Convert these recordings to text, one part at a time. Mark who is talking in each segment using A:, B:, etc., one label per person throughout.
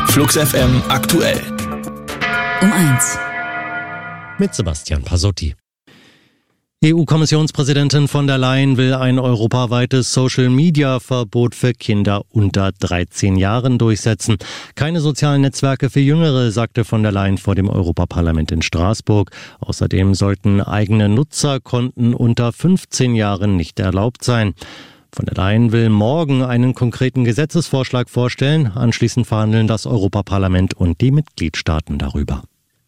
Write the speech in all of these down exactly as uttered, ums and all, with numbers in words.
A: Flux F M aktuell.
B: Um eins.
C: Mit Sebastian Pasotti. E U-Kommissionspräsidentin von der Leyen will ein europaweites Social-Media-Verbot für Kinder unter dreizehn Jahren durchsetzen. Keine sozialen Netzwerke für Jüngere, sagte von der Leyen vor dem Europaparlament in Straßburg. Außerdem sollten eigene Nutzerkonten unter fünfzehn Jahren nicht erlaubt sein. Von der Leyen will morgen einen konkreten Gesetzesvorschlag vorstellen. Anschließend verhandeln das Europaparlament und die Mitgliedstaaten darüber.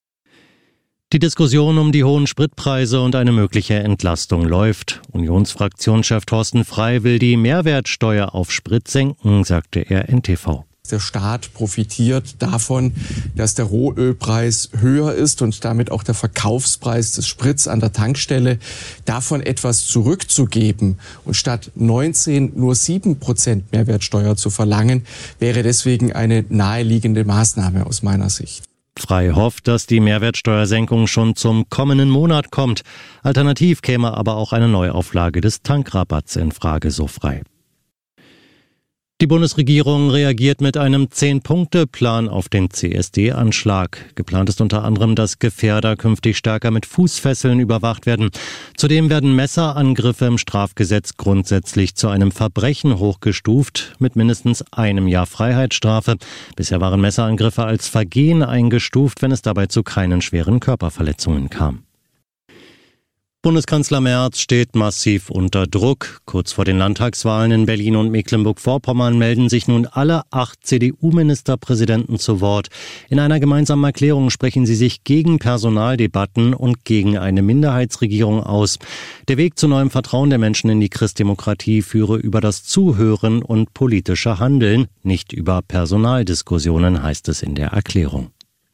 C: Die Diskussion um die hohen Spritpreise und eine mögliche Entlastung läuft. Unionsfraktionschef Thorsten Frey will die Mehrwertsteuer auf Sprit senken, sagte er N T V.
D: Der Staat profitiert davon, dass der Rohölpreis höher ist und damit auch der Verkaufspreis des Sprits an der Tankstelle, davon etwas zurückzugeben und statt neunzehn nur sieben Prozent Mehrwertsteuer zu verlangen, wäre deswegen eine naheliegende Maßnahme aus meiner Sicht.
C: Frey hofft, dass die Mehrwertsteuersenkung schon zum kommenden Monat kommt. Alternativ käme aber auch eine Neuauflage des Tankrabatts in Frage, so Frey. Die Bundesregierung reagiert mit einem Zehn-Punkte-Plan auf den C S D-Anschlag. Geplant ist unter anderem, dass Gefährder künftig stärker mit Fußfesseln überwacht werden. Zudem werden Messerangriffe im Strafgesetz grundsätzlich zu einem Verbrechen hochgestuft, mit mindestens einem Jahr Freiheitsstrafe. Bisher waren Messerangriffe als Vergehen eingestuft, wenn es dabei zu keinen schweren Körperverletzungen kam. Bundeskanzler Merz steht massiv unter Druck. Kurz vor den Landtagswahlen in Berlin und Mecklenburg-Vorpommern melden sich nun alle acht C D U-Ministerpräsidenten zu Wort. In einer gemeinsamen Erklärung sprechen sie sich gegen Personaldebatten und gegen eine Minderheitsregierung aus. Der Weg zu neuem Vertrauen der Menschen in die Christdemokratie führe über das Zuhören und politische Handeln, nicht über Personaldiskussionen, heißt es in der Erklärung.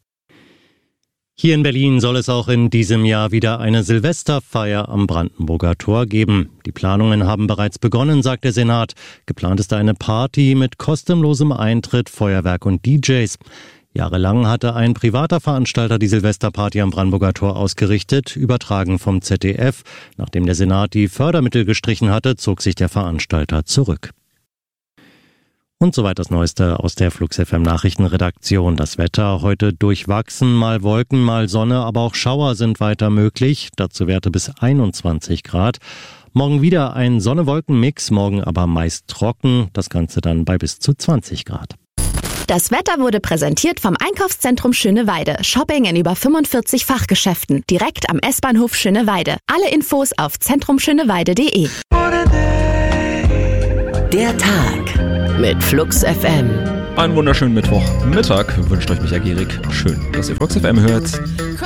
C: Hier in Berlin soll es auch in diesem Jahr wieder eine Silvesterfeier am Brandenburger Tor geben. Die Planungen haben bereits begonnen, sagt der Senat. Geplant ist eine Party mit kostenlosem Eintritt, Feuerwerk und D Js. Jahrelang hatte ein privater Veranstalter die Silvesterparty am Brandenburger Tor ausgerichtet, übertragen vom Z D F. Nachdem der Senat die Fördermittel gestrichen hatte, zog sich der Veranstalter zurück. Und soweit das Neueste aus der Flux F M Nachrichtenredaktion. Das Wetter heute durchwachsen, mal Wolken, mal Sonne, aber auch Schauer sind weiter möglich. Dazu Werte bis einundzwanzig Grad. Morgen wieder ein Sonne-Wolken-Mix, morgen aber meist trocken. Das Ganze dann bei bis zu zwanzig Grad.
B: Das Wetter wurde präsentiert vom Einkaufszentrum Schöneweide. Shopping in über fünfundvierzig Fachgeschäften. Direkt am S-Bahnhof Schöneweide. Alle Infos auf zentrumschöneweide punkt de. Der Tag mit Flux F M.
E: Einen wunderschönen Mittwochmittag wünscht euch Michael Gierig. Schön, dass ihr Flux F M hört.